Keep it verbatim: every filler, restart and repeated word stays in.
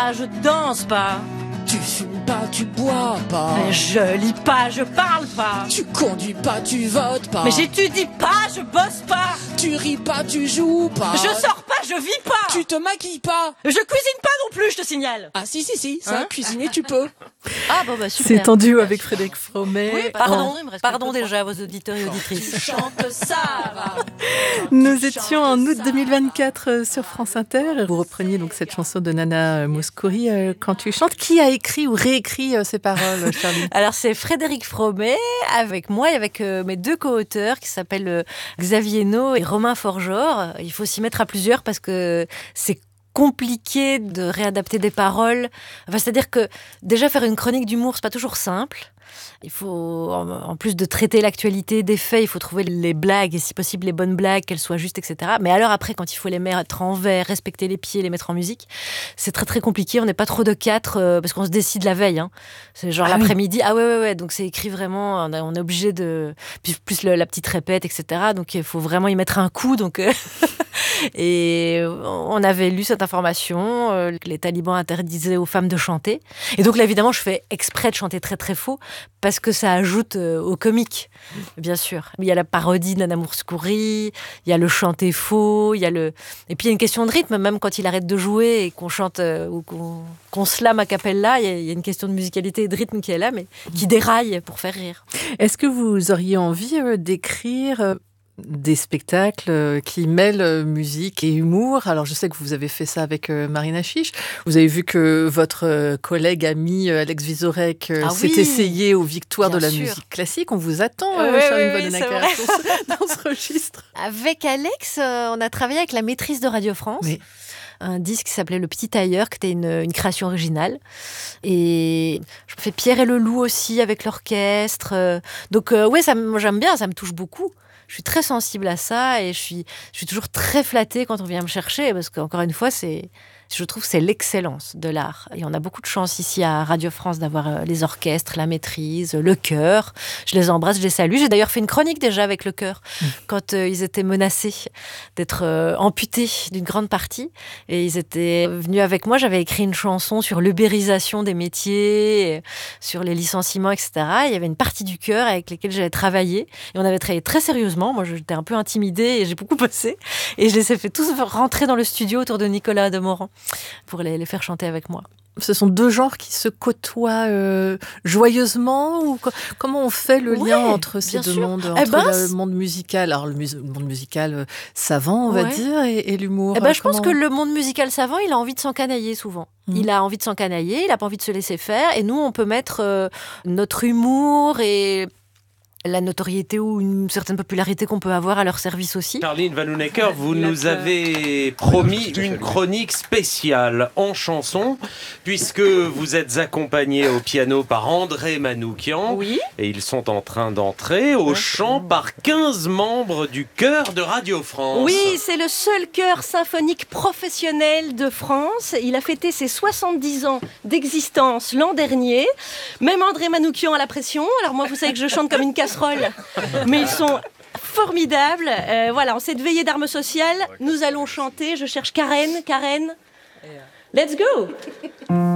pas, je danse pas. Tu fumes pas, tu bois pas. Mais je lis pas, je parle pas. Tu conduis pas, tu votes pas. Mais j'étudie pas, je bosse pas. Tu ris pas, tu joues pas. Je sors pas, je vis pas. Tu te maquilles pas. Je cuisine pas non plus, je te signale. Ah si, si, si, ça, Hein cuisiner, tu peux. Ah bon bah super. C'est tendu avec Frédéric Fromet. Oui, pardon, pardon déjà vos auditeurs et auditrices. Tu chantes, ça va. Nous étions en août deux mille vingt-quatre sur France Inter. Vous repreniez donc cette chanson de Nana Mouskouri, euh, Quand tu chantes. Qui a écrit ou réécrit euh, ces paroles, Charline? Alors c'est Frédéric Fromet avec moi et avec euh, mes deux co-auteurs qui s'appellent euh, Xavier No et Romain Forgeor. Il faut s'y mettre à plusieurs parce que c'est compliqué de réadapter des paroles. Enfin, c'est-à-dire que déjà faire une chronique d'humour, c'est pas toujours simple. Il faut, en plus de traiter l'actualité des faits, il faut trouver les blagues et si possible les bonnes blagues, qu'elles soient justes, et cetera. Mais alors après, quand il faut les mettre en vers, respecter les pieds, les mettre en musique, c'est très très compliqué. On n'est pas trop de quatre euh, parce qu'on se décide la veille. Hein. C'est genre ah l'après-midi. Oui. Ah ouais, ouais, ouais. Donc c'est écrit vraiment, on, a, on est obligé de... Plus, plus le, la petite répète, et cetera. Donc il faut vraiment y mettre un coup. Donc... Euh... Et on avait lu cette information euh, que les talibans interdisaient aux femmes de chanter. Et donc là, évidemment, je fais exprès de chanter très très faux parce que ça ajoute euh, au comique, bien sûr. Il y a la parodie de Nana Mouskouri, il y a le chanter faux, il y a le... Et puis il y a une question de rythme, même quand il arrête de jouer et qu'on chante euh, ou qu'on, qu'on slame a cappella, il y, a, il y a une question de musicalité et de rythme qui est là, mais qui déraille pour faire rire. Est-ce que vous auriez envie euh, d'écrire... Euh... des spectacles qui mêlent musique et humour. Alors, je sais que vous avez fait ça avec Marina Chiche. Vous avez vu que votre collègue ami Alex Vizorek ah s'est oui, essayé aux victoires de la sûr. musique classique. On vous attend, euh, Charline oui, Vanhoenacker, oui, dans, dans ce registre. Avec Alex, on a travaillé avec la maîtrise de Radio France. Oui. Un disque qui s'appelait Le Petit Tailleur, qui était une, une création originale. Et je fais Pierre et le Loup aussi avec l'orchestre. Donc, euh, oui, ça, moi, j'aime bien, ça me touche beaucoup. Je suis très sensible à ça et je suis, je suis toujours très flattée quand on vient me chercher parce qu'encore une fois, c'est, je trouve que c'est l'excellence de l'art. Et on a beaucoup de chance ici à Radio France d'avoir les orchestres, la maîtrise, le chœur. Je les embrasse, je les salue. J'ai d'ailleurs fait une chronique déjà avec le chœur mmh. quand euh, ils étaient menacés d'être euh, amputés d'une grande partie. Et ils étaient venus avec moi. J'avais écrit une chanson sur l'ubérisation des métiers, sur les licenciements, et cetera. Il y avait une partie du chœur avec laquelle j'avais travaillé. Et on avait travaillé très sérieusement. Moi, j'étais un peu intimidée et j'ai beaucoup bossé. Et je les ai fait tous rentrer dans le studio autour de Nicolas Demorand pour les, les faire chanter avec moi. Ce sont deux genres qui se côtoient euh, joyeusement ou co- comment on fait le lien ouais, entre ces deux sûr. mondes, entre eh ben, le monde musical, alors le, mus- le monde musical euh, savant, on ouais. va dire, et, et l'humour. Eh ben, euh, je pense que le monde musical savant, il a envie de s'encanailler souvent. Mmh. Il a envie de s'encanailler, il n'a pas envie de se laisser faire. Et nous, on peut mettre euh, notre humour et la notoriété ou une certaine popularité qu'on peut avoir à leur service aussi. Charline Vanhoenacker, vous nous avez promis une chronique spéciale en chanson, puisque vous êtes accompagné au piano par André Manoukian, oui. et ils sont en train d'entrer au chant par quinze membres du chœur de Radio France. Oui, c'est le seul chœur symphonique professionnel de France. Il a fêté ses soixante-dix ans d'existence l'an dernier. Même André Manoukian a la pression. Alors moi, vous savez que je chante comme une casserole. Mais ils sont formidables. Euh, voilà, en cette veillée d'armes sociales, nous allons chanter. Je cherche Karen. Karen, let's go.